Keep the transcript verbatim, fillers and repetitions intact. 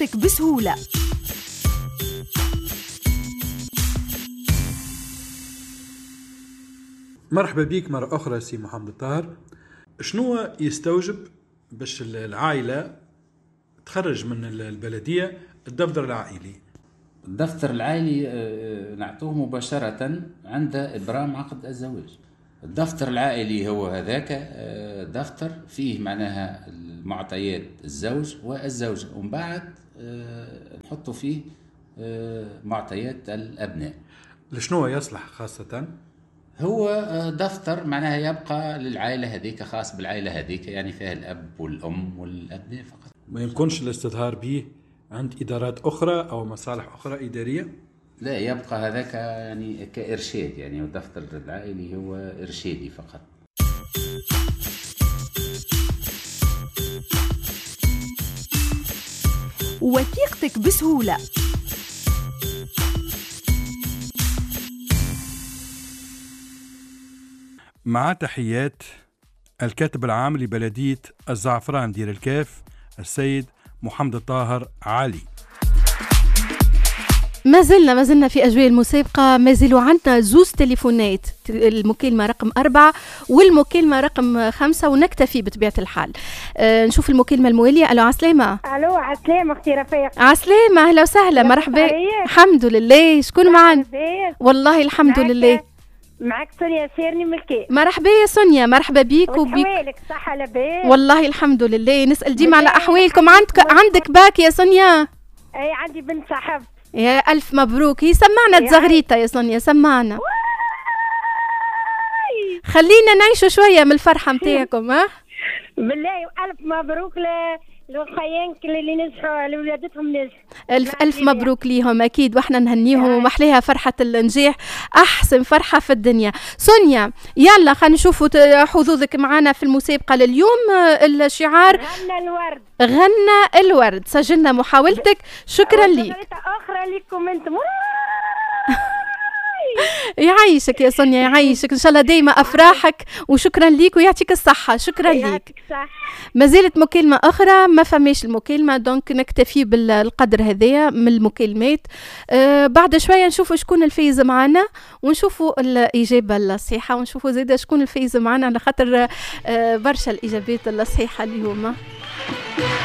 وثيقتك بسهولة. مرحبا بيك مرة أخرى سي محمد الطاهر. شنو يستوجب باش العائلة تخرج من البلدية الدفتر العائلي؟ الدفتر العائلي نعطوه مباشرة عند إبرام عقد الزواج. الدفتر العائلي هو هذاك دفتر فيه معناها معطيات الزوج والزوجة، ومن بعد نحطوا فيه معطيات الأبناء. لشنو يصلح خاصة؟ هو دفتر معناها يبقى للعائلة هذيك، خاص بالعائلة هذيك، يعني فيها الأب والأم والأبناء فقط. ما يمكنش الاستظهار به عند إدارات أخرى أو مصالح أخرى إدارية؟ لا، يبقى هذاك يعني كإرشاد، يعني الدفتر العائلي هو إرشادي فقط. وثيقتك بسهولة. مع تحيات الكاتب العام لبلدية الزعفران دير الكاف السيد محمد الطاهر علي. ما زلنا ما زلنا في أجواء المسابقة، ما زالوا عندنا زوز تليفونات، المكالمة رقم أربعة والمكالمة رقم خمسة، ونكتفي بطبيعة الحال. أه نشوف المكالمة الموالية. ألو عسلامة. ألو عسلامة أختي رفيق. عسلامة، أهلا وسهلا، مرحبا. الحمد لله، شكون معنا؟ والله الحمد لله. معك سونيا سيرني ملكي. مرحبا يا سونيا، مرحبا بيك وبيك. أحوالك صحة لباس؟ والله الحمد لله، نسأل ديما على أحوالكم. عندك عندك باك يا سونيا؟ أي عندي بنت صاحب. يا ألف مبروك. هي سمعنا تزغريطة يا سونيا، سمعنا. خلينا نعيشوا شوية من الفرحة متاعكم. ها بالله ألف مبروك للخيانك اللي نجحوا لولادتهم نجح. ألف ألف مبروك ليهم أكيد، وإحنا نهنيهم ومحليها فرحة النجاح، أحسن فرحة في الدنيا. سونيا يلا خلينا نشوفوا حظوظك معنا في المسابقة لليوم. الشعار غنى الورد. غنى الورد، سجلنا محاولتك، شكرا ليك. أخرى لكم أنتم. يعيشك يا سونيا، يعيشك، ان شاء الله دايما افراحك، وشكرا ليك ويعطيك الصحه. شكرا ليك. ما زالت مكالمه اخرى، ما فماش المكالمه، دونك نكتفي بالقدر هذايا من المكالمات. آه بعد شويه نشوفوا شكون الفايز معنا، ونشوفوا الاجابه الصحيحه، ونشوفوا زيد شكون الفايز معنا، على خاطر آه برشا الاجابات الصحيحه اليوم.